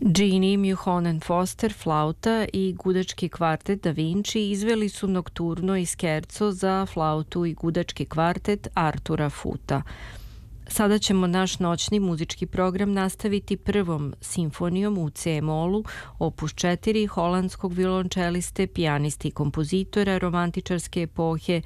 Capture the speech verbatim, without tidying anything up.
Genie, Mulholland Foster, flauta i gudački kvartet Da Vinci izveli su nokturno i skerco za flautu i gudački kvartet Artura Futa. Sada ćemo naš noćni muzički program nastaviti prvom simfonijom u C-molu, opus četiri holandskog violončeliste, pijanisti i kompozitora romantičarske epohe